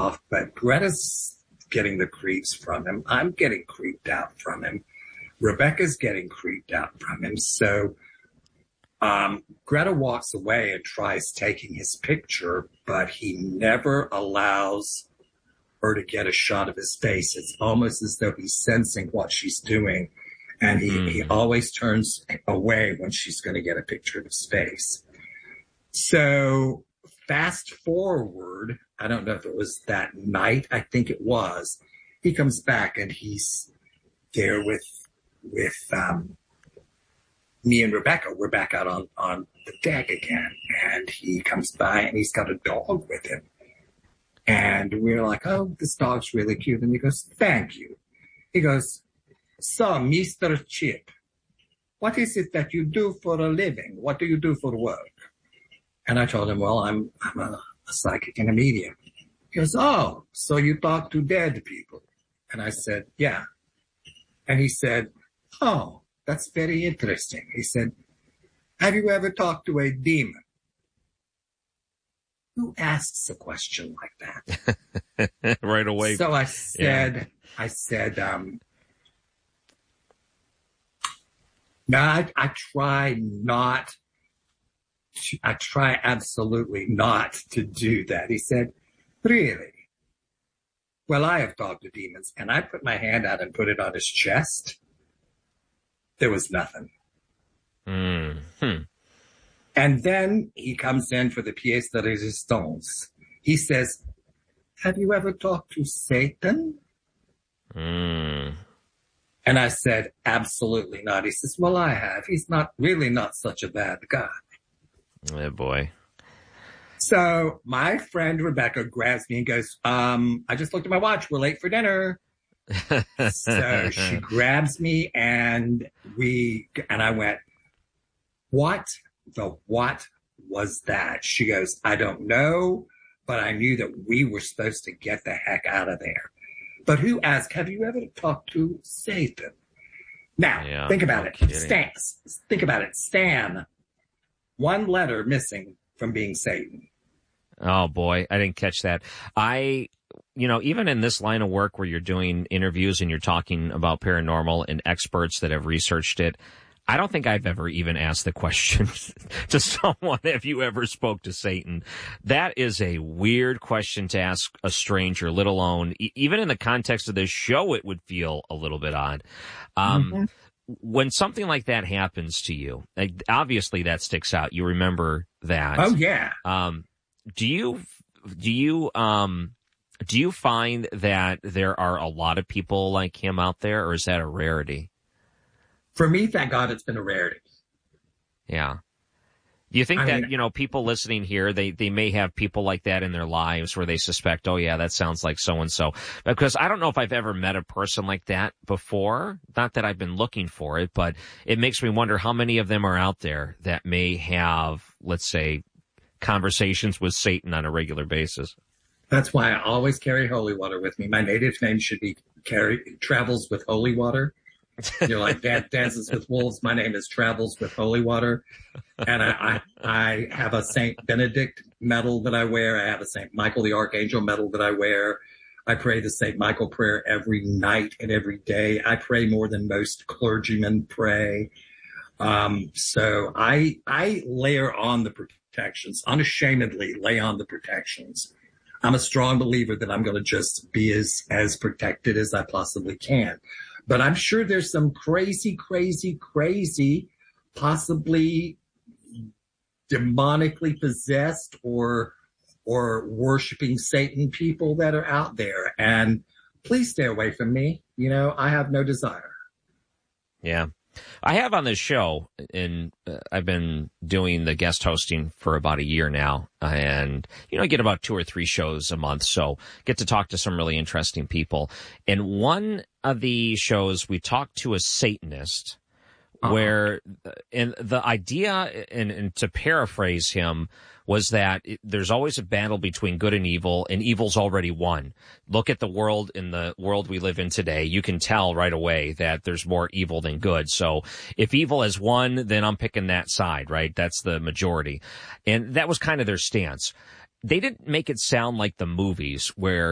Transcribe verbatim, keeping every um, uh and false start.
off, but Greta's getting the creeps from him. I'm getting creeped out from him. Rebecca's getting creeped out from him. So um, Greta walks away and tries taking his picture, but he never allows her to get a shot of his face. It's almost as though he's sensing what she's doing. And he, mm. he always turns away when she's going to get a picture of his face. So fast forward, I don't know if it was that night. I think it was. He comes back and he's there with with um, me and Rebecca. We're back out on, on the deck again. And he comes by and he's got a dog with him. And we're like, oh, this dog's really cute. And he goes, thank you. He goes, so, Mister Chip, what is it that you do for a living? What do you do for work? And I told him, well, I'm I'm a, a psychic and a medium. He goes, oh, so you talk to dead people? And I said, yeah. And he said, oh, that's very interesting. He said, have you ever talked to a demon? Who asks a question like that? Right away. So I said, yeah. I said, um, no, I, I try not, to, I try absolutely not to do that. He said, really? Well, I have talked to demons. And I put my hand out and put it on his chest. There was nothing. Mm-hmm. And then he comes in for the pièce de résistance. He says, have you ever talked to Satan? Mm. And I said, absolutely not. He says, well, I have. He's not really not such a bad guy. Oh, boy. So my friend Rebecca grabs me and goes, um, I just looked at my watch. We're late for dinner. So she grabs me and we, and I went, what the what was that? She goes, I don't know, but I knew that we were supposed to get the heck out of there. But who asked, have you ever talked to Satan? Now, yeah, think about it. Kidding. Stan, think about it. Stan, one letter missing from being Satan. Oh, boy. I didn't catch that. I, you know, even in this line of work where you're doing interviews and you're talking about paranormal and experts that have researched it, I don't think I've ever even asked the question to someone, have you ever spoke to Satan? That is a weird question to ask a stranger, let alone, e- even in the context of this show, it would feel a little bit odd. Um, mm-hmm. When something like that happens to you, like, obviously that sticks out. You remember that. Oh, yeah. Um, do you, do you, um, do you find that there are a lot of people like him out there, or is that a rarity? For me, thank God it's been a rarity. Yeah. Do you think I that, mean, you know, people listening here, they, they may have people like that in their lives where they suspect, oh, yeah, that sounds like so-and-so. Because I don't know if I've ever met a person like that before. Not that I've been looking for it, but it makes me wonder how many of them are out there that may have, let's say, conversations with Satan on a regular basis. That's why I always carry holy water with me. My native name should be carry, Travels with Holy Water. You're like, Dad Dances with Wolves. My name is Travels with Holy Water. And I, I, I have a Saint Benedict medal that I wear. I have a Saint Michael the Archangel medal that I wear. I pray the Saint Michael prayer every night and every day. I pray more than most clergymen pray. Um, so I, I layer on the protections, unashamedly lay on the protections. I'm a strong believer that I'm going to just be as, as protected as I possibly can. But I'm sure there's some crazy, crazy, crazy, possibly demonically possessed or or worshiping Satan people that are out there. And please stay away from me. You know, I have no desire. Yeah. I have on this show, and uh, I've been doing the guest hosting for about a year now, and, you know, I get about two or three shows a month, so get to talk to some really interesting people. And one of the shows, we talked to a Satanist, uh-huh. where, and the idea, and, and to paraphrase him, was that it, there's always a battle between good and evil, and evil's already won. Look at the world, in the world we live in today. You can tell right away that there's more evil than good. So if evil has won, then I'm picking that side, right? That's the majority. And that was kind of their stance. They didn't make it sound like the movies where